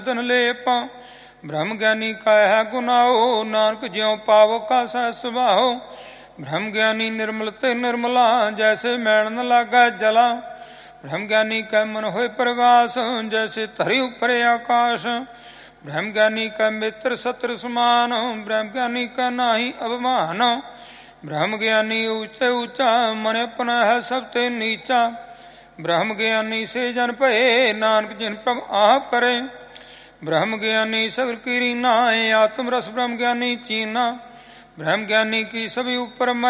ਤਨ ਲੇਪ ਬ੍ਰਹਮ ਗਿਆਨੀ ਕਾ ਹੈ ਗੁਨਾਹੋ, ਨਾਨਕ ਜਿਉ ਪਾਵੋ ਕਾ ਸਹਿ ਸੁਭਾਓ। ਬ੍ਰਹਮ ਗਿਆਨੀ ਨਿਰਮਲ ਤੇ ਨਿਰਮਲਾ, ਜੈਸੇ ਮੈਲ ਨ ਲਾਗੈ ਜਲਾ। ਬ੍ਰਹਮ ਗਿਆਨੀ ਕੈ ਮਨ ਹੋਏ ਪ੍ਰਗਾਸ, ਜੈਸੇ ਧਰੀ ਉਪਰੇ ਆਕਾਸ਼। ਬ੍ਰਹਮ ਗਿਆਨੀ ਕੈ ਮਿੱਤਰ ਸਤਰ ਸਮਾਨ, ਬ੍ਰਹਮ ਗਿਆਨੀ ਕੈ ਨਾਹੀ ਅਭਿਮਾਨ। ਬ੍ਰਹਮ ਗਿਆਨੀ ਊਚੇ ਊਚਾ, ਮਨ ਆਪਣਾ ਹੈ ਸਭ ਤੇ ਨੀਚਾ। ਬ੍ਰਹਮ ਗਿਆਨੀ ਸੇ ਜਨ ਭਏ, ਨਾਨਕ ਜਿਨ ਪ੍ਰਭ ਆਪ ਕਰੇ। ਬ੍ਰਹਮ ਗਿਆਨੀ ਸਗਲ ਕੀ ਰੀਨਾ, ਆਤਮ ਰਸ ਬ੍ਰਹਮ ਗਿਆਨੀ ਚੀਨਾ। ਬ੍ਰਹਮ ਗਿਆਨੀ ਕੀ ਸਭੀ ਉਪਰ